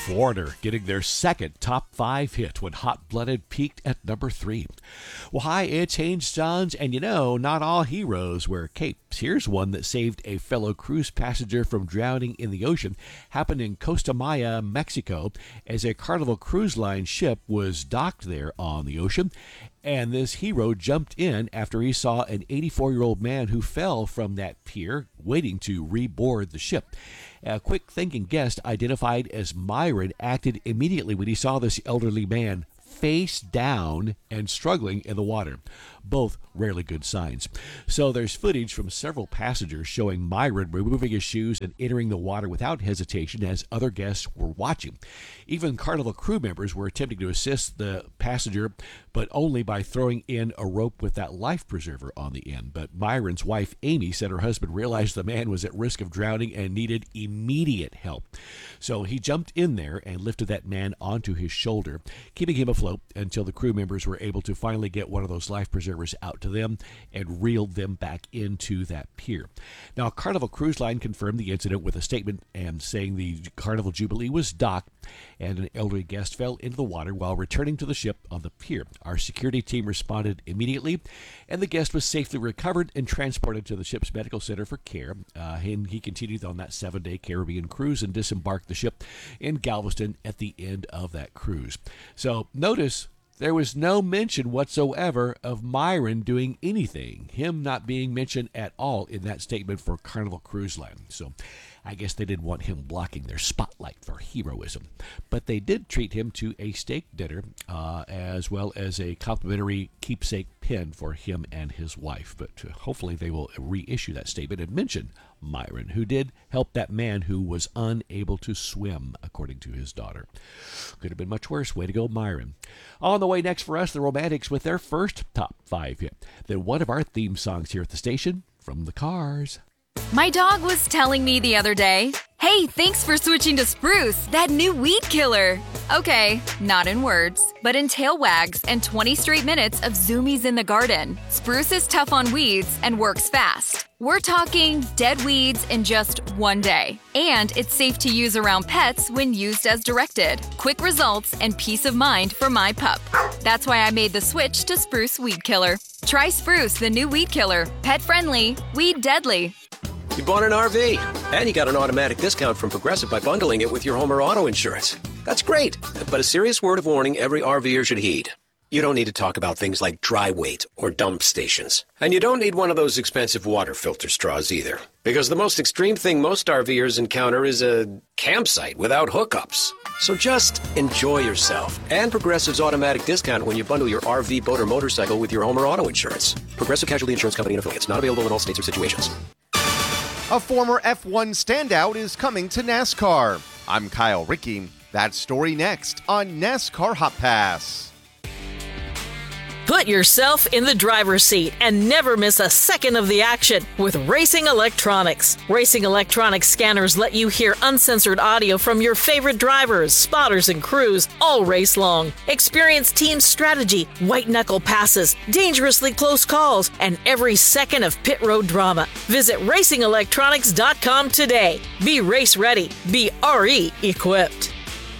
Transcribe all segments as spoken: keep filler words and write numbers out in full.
Foreigner getting their second top five hit when Hot Blooded peaked at number three. Well, hi, it's Haynes Johns, and you know, not all heroes wear capes. Here's one that saved a fellow cruise passenger from drowning in the ocean. Happened in Costa Maya, Mexico, as a Carnival Cruise Line ship was docked there on the ocean. And this hero jumped in after he saw an eighty-four-year-old man who fell from that pier waiting to reboard the ship. A quick-thinking guest identified as Myron acted immediately when he saw this elderly man face down and struggling in the water. Both rarely good signs. So there's footage from several passengers showing Myron removing his shoes and entering the water without hesitation as other guests were watching. Even Carnival crew members were attempting to assist the passenger, but only by throwing in a rope with that life preserver on the end. But Myron's wife, Amy, said her husband realized the man was at risk of drowning and needed immediate help. So he jumped in there and lifted that man onto his shoulder, keeping him afloat until the crew members were able to finally get one of those life preservers out to them and reeled them back into that pier. Now, Carnival Cruise Line confirmed the incident with a statement and saying the Carnival Jubilee was docked and an elderly guest fell into the water while returning to the ship on the pier. Our security team responded immediately, and the guest was safely recovered and transported to the ship's medical center for care. Uh, and he continued on that seven-day Caribbean cruise and disembarked the ship in Galveston at the end of that cruise. So notice there was no mention whatsoever of Myron doing anything, him not being mentioned at all in that statement for Carnival Cruise Line. So I guess they didn't want him blocking their spotlight for heroism. But they did treat him to a steak dinner, uh, as well as a complimentary keepsake pin for him and his wife. But uh, hopefully they will reissue that statement and mention Myron, who did help that man who was unable to swim, according to his daughter. Could have been much worse. Way to go, Myron. On the way next for us, the Romantics with their first top five hit. Then one of our theme songs here at the station, from the Cars. My dog was telling me the other day, "Hey, thanks for switching to Spruce, that new weed killer." Okay, not in words, but in tail wags and twenty straight minutes of zoomies in the garden. Spruce is tough on weeds and works fast. We're talking dead weeds in just one day. And it's safe to use around pets when used as directed. Quick results and peace of mind for my pup. That's why I made the switch to Spruce Weed Killer. Try Spruce, the new weed killer. Pet friendly, weed deadly. You bought an R V, and you got an automatic discount from Progressive by bundling it with your home or auto insurance. That's great, but a serious word of warning every RVer should heed. You don't need to talk about things like dry weight or dump stations. And you don't need one of those expensive water filter straws either. Because the most extreme thing most RVers encounter is a campsite without hookups. So just enjoy yourself and Progressive's automatic discount when you bundle your R V, boat, or motorcycle with your home or auto insurance. Progressive Casualty Insurance Company and affiliates. Not available in all states or situations. A former F one standout is coming to NASCAR. I'm Kyle Rickey. That story next on NASCAR Hot Pass. Put yourself in the driver's seat and never miss a second of the action with Racing Electronics. Racing Electronics scanners let you hear uncensored audio from your favorite drivers, spotters, and crews all race long. Experience team strategy, white-knuckle passes, dangerously close calls, and every second of pit road drama. Visit racing electronics dot com today. Be race ready. Be R E equipped.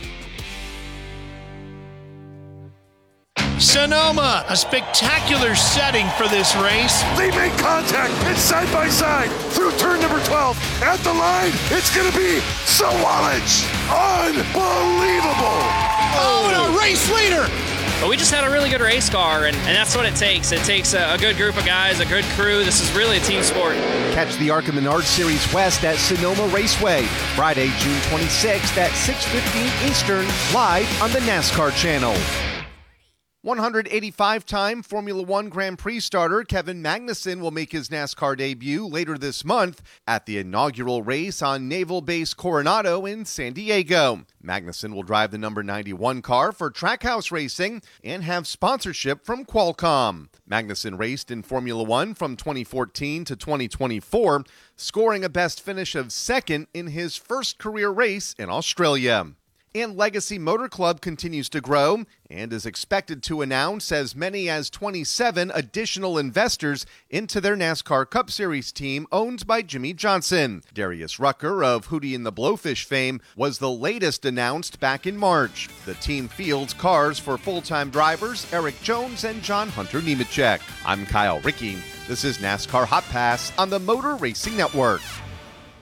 Sonoma, a spectacular setting for this race. They make contact. It's side by side through turn number twelve. At the line, it's going to be Sawalich. Unbelievable. Oh, and a race leader. But we just had a really good race car, and, and that's what it takes. It takes a, a good group of guys, a good crew. This is really a team sport. Catch the ARCA Menard Series West at Sonoma Raceway, Friday, June twenty-sixth at six fifteen Eastern, live on the NASCAR channel. one hundred eighty-five-time Formula One Grand Prix starter Kevin Magnussen will make his NASCAR debut later this month at the inaugural race on Naval Base Coronado in San Diego. Magnussen will drive the number ninety-one car for Trackhouse Racing and have sponsorship from Qualcomm. Magnussen raced in Formula One from twenty fourteen to twenty twenty-four, scoring a best finish of second in his first career race in Australia. And Legacy Motor Club continues to grow and is expected to announce as many as twenty-seven additional investors into their NASCAR Cup Series team owned by Jimmy Johnson. Darius Rucker of Hootie and the Blowfish fame was the latest announced back in March. The team fields cars for full-time drivers Eric Jones and John Hunter Nemechek. I'm Kyle Rickey. This is NASCAR Hot Pass on the Motor Racing Network.